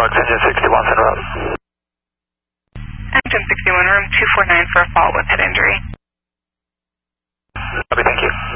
Fox Engine 61 en route. Engine 61, room 249 for a fall with head injury. Okay, thank you.